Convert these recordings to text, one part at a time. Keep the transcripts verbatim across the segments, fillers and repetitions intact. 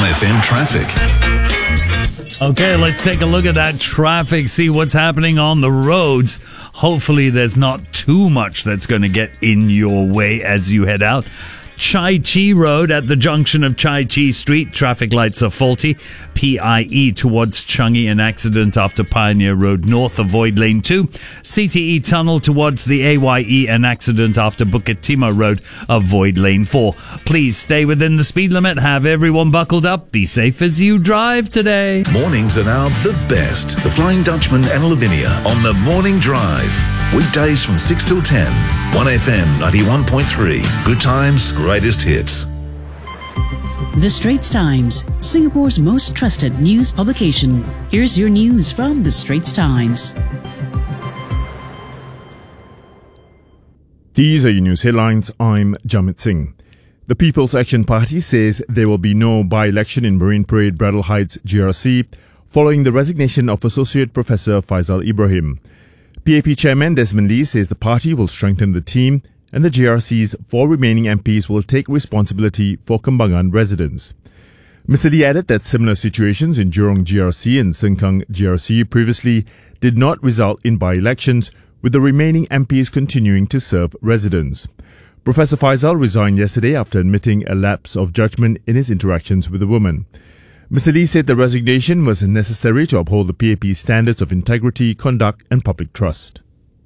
F M traffic. Okay, let's take a look at that traffic, see what's happening on the roads. Hopefully there's not too much that's going to get in your way as you head out. Chai Chi Road at the junction of Chai Chi Street. Traffic lights are faulty. P I E towards Changi, an accident after Pioneer Road North. Avoid lane two. C T E Tunnel towards the A Y E, an accident after Bukit Timah Road. Avoid lane four. Please stay within the speed limit. Have everyone buckled up. Be safe as you drive today. Mornings are now the best. The Flying Dutchman and Lavinia on the Morning Drive. Weekdays from six till ten. one F M ninety-one point three. Good times, greatest hits. The Straits Times, Singapore's most trusted news publication. Here's your news from The Straits Times. These are your news headlines. I'm Jamit Singh. The People's Action Party says there will be no by-election in Marine Parade Bradel Heights G R C following the resignation of Associate Professor Faisal Ibrahim. P A P Chairman Desmond Lee says the party will strengthen the team and the G R C's four remaining M Ps will take responsibility for Kembangan residents. Mister Lee added that similar situations in Jurong G R C and Sengkang G R C previously did not result in by-elections, with the remaining M Ps continuing to serve residents. Professor Faisal resigned yesterday after admitting a lapse of judgment in his interactions with the woman. Mister Lee said the resignation was necessary to uphold the P A P's standards of integrity, conduct and public trust.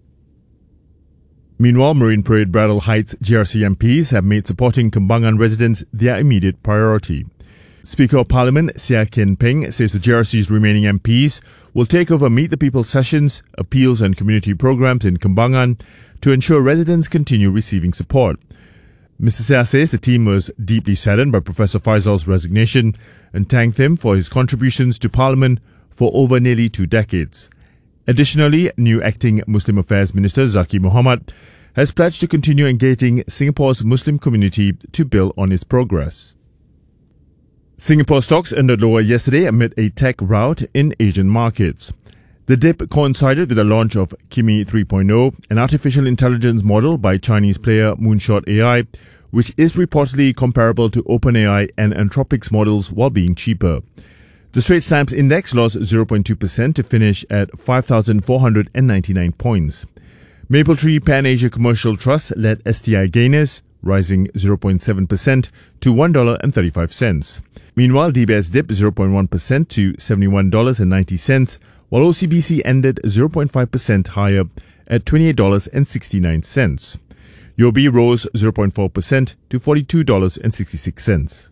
Meanwhile, Marine Parade Bradel Heights G R C M Ps have made supporting Kembangan residents their immediate priority. Speaker of Parliament Seah Kian Peng says the G R C's remaining M Ps will take over Meet the People sessions, appeals and community programs in Kembangan to ensure residents continue receiving support. Mister Seah says the team was deeply saddened by Professor Faisal's resignation and thanked him for his contributions to Parliament for over nearly two decades. Additionally, new Acting Muslim Affairs Minister Zaki Mohamad has pledged to continue engaging Singapore's Muslim community to build on its progress. Singapore stocks ended lower yesterday amid a tech rout in Asian markets. The dip coincided with the launch of Kimi three point oh, an artificial intelligence model by Chinese player Moonshot A I, which is reportedly comparable to OpenAI and Anthropic's models while being cheaper. The Straits Times Index lost zero point two percent to finish at five thousand four hundred ninety-nine points. Mapletree Pan Asia Commercial Trust led S T I gainers, rising zero point seven percent to one dollar and thirty-five cents. Meanwhile, D B S dipped zero point one percent to seventy-one dollars and ninety cents, while O C B C ended zero point five percent higher at twenty-eight dollars and sixty-nine cents. U O B rose zero point four percent to forty-two dollars and sixty-six cents.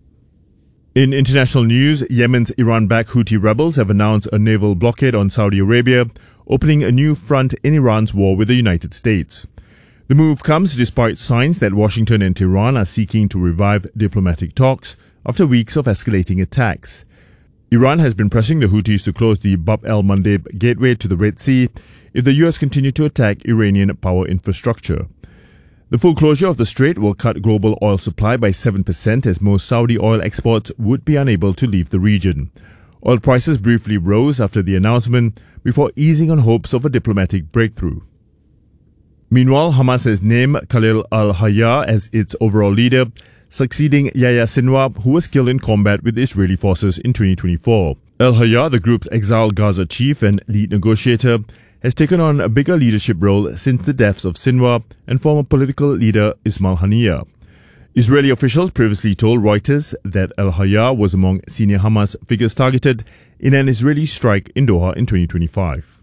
In international news, Yemen's Iran-backed Houthi rebels have announced a naval blockade on Saudi Arabia, opening a new front in Iran's war with the United States. The move comes despite signs that Washington and Tehran are seeking to revive diplomatic talks after weeks of escalating attacks. Iran has been pressing the Houthis to close the Bab el-Mandeb gateway to the Red Sea if the U S continue to attack Iranian power infrastructure. The full closure of the strait will cut global oil supply by seven percent as most Saudi oil exports would be unable to leave the region. Oil prices briefly rose after the announcement before easing on hopes of a diplomatic breakthrough. Meanwhile, Hamas has named Khalil al-Hayya as its overall leader, succeeding Yahya Sinwar, who was killed in combat with Israeli forces in twenty twenty-four. Al-Hayya, the group's exiled Gaza chief and lead negotiator, has taken on a bigger leadership role since the deaths of Sinwar and former political leader Ismail Haniyeh. Israeli officials previously told Reuters that Al-Hayya was among senior Hamas figures targeted in an Israeli strike in Doha in twenty twenty-five.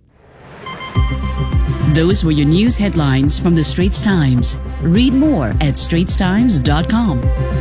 Those were your news headlines from The Straits Times. Read more at straits times dot com.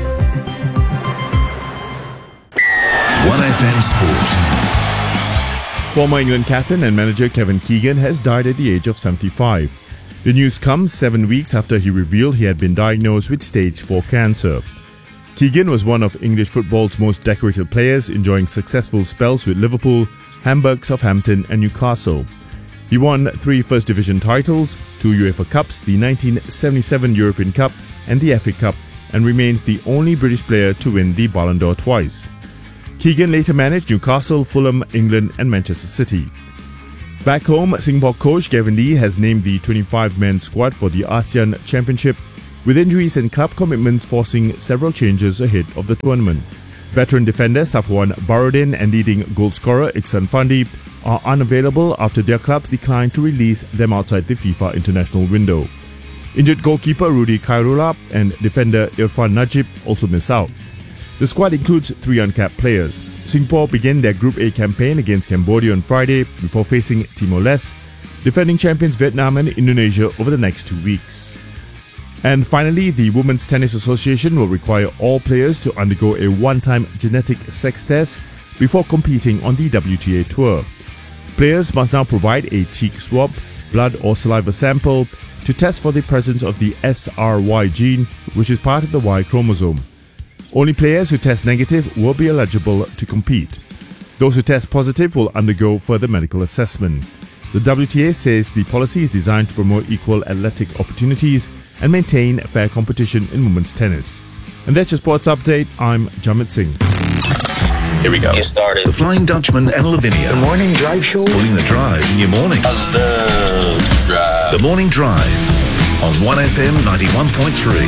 one F M Sport. Former England captain and manager Kevin Keegan has died at the age of seventy-five. The news comes seven weeks after he revealed he had been diagnosed with stage four cancer. Keegan was one of English football's most decorated players, enjoying successful spells with Liverpool, Hamburg, Southampton and Newcastle. He won three First Division titles, two UEFA Cups, the nineteen seventy-seven European Cup and the F A Cup, and remains the only British player to win the Ballon d'Or twice. Keegan later managed Newcastle, Fulham, England and Manchester City. Back home, Singapore coach Gavin Lee has named the twenty-five man squad for the ASEAN Championship, with injuries and club commitments forcing several changes ahead of the tournament. Veteran defender Safwan Barodin and leading goal scorer Iksan Fandi are unavailable after their clubs declined to release them outside the FIFA international window. Injured goalkeeper Rudy Khairullah and defender Irfan Najib also miss out. The squad includes three uncapped players. Singapore began their Group A campaign against Cambodia on Friday before facing Timor-Leste, defending champions Vietnam and Indonesia over the next two weeks. And finally, the Women's Tennis Association will require all players to undergo a one-time genetic sex test before competing on the W T A Tour. Players must now provide a cheek swab, blood or saliva sample to test for the presence of the S R Y gene, which is part of the Y chromosome. Only players who test negative will be eligible to compete. Those who test positive will undergo further medical assessment. The W T A says the policy is designed to promote equal athletic opportunities and maintain fair competition in women's tennis. And that's your sports update. I'm Jamit Singh. Here we go. Get started. The Flying Dutchman and Lavinia. The Morning Drive Show. Putting the drive in your mornings. The drive. The Morning Drive on one F M ninety-one point three.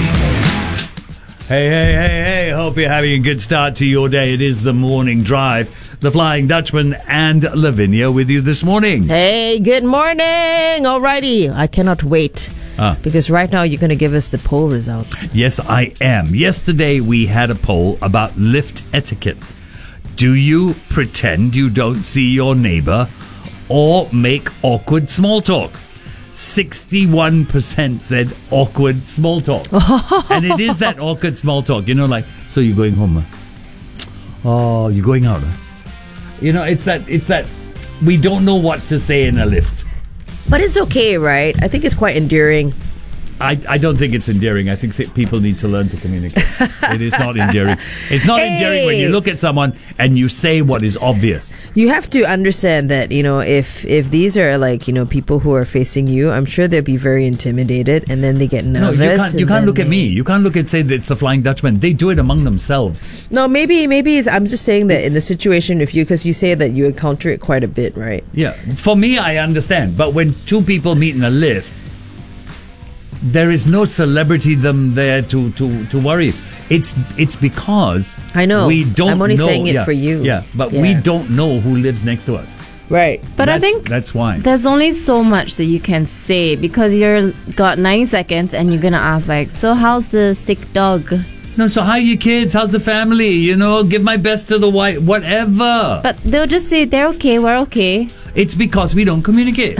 Hey, hey, hey, hey. Hope you're having a good start to your day. It is the Morning Drive. The Flying Dutchman and Lavinia with you this morning. Hey, good morning. Alrighty. I cannot wait. Ah. Because right now you're going to give us the poll results. Yes, I am. Yesterday we had a poll about lift etiquette. Do you pretend you don't see your neighbor or make awkward small talk? sixty-one percent said awkward small talk. And it is that awkward small talk. You know, like, so you're going home? Huh? Oh, you're going out? Huh? You know, it's that, it's that we don't know what to say in a lift. But it's okay, right? I think it's quite endearing. I, I don't think it's endearing. I think people need to learn to communicate. It is not endearing. It's not Hey! endearing when you look at someone and you say what is obvious. You have to understand that, you know, if if these are like, you know, people who are facing you, I'm sure they'll be very intimidated and then they get No, nervous. you can't, you and can't then look at they- me. You can't look and say that it's the Flying Dutchman. They do it among themselves. No, maybe, maybe it's, I'm just saying that in a situation if you, because you say that you encounter it quite a bit, right? Yeah. For me, I understand. But when two people meet in a lift, there is no celebrity them there to, to, to worry. It's it's because I know. we don't I'm only know, saying it yeah, for you. Yeah, but we Yeah. don't know who lives next to us. Right. But I That's- think that's why. there's only so much that you can say because you're got ninety seconds and you're gonna ask like, so how's the sick dog? No, so how are your kids? How's the family? You know, give my best to the wife. Whatever. But they'll just say they're okay, we're okay. It's because we don't communicate.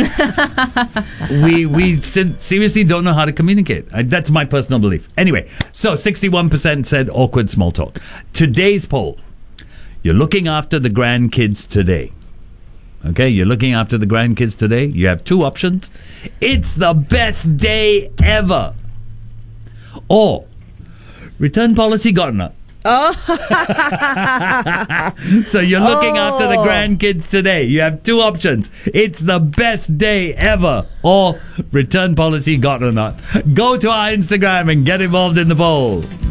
we we se- seriously don't know how to communicate. I, that's my personal belief. Anyway, so sixty-one percent said awkward small talk. Today's poll. You're looking after the grandkids today. Okay, you're looking after the grandkids today. You have two options. It's the best day ever. Or return policy gotten up. Oh. So you're looking Oh. after the grandkids today. You have two options. It's the best day ever. Or return policy gotten up. Go to our Instagram and get involved in the poll.